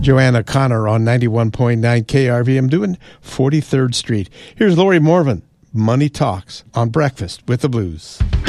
Joanna Connor on 91.9 KRV. I'm doing 43rd Street. Here's Lori Morvan, Money Talks on Breakfast with the Blues.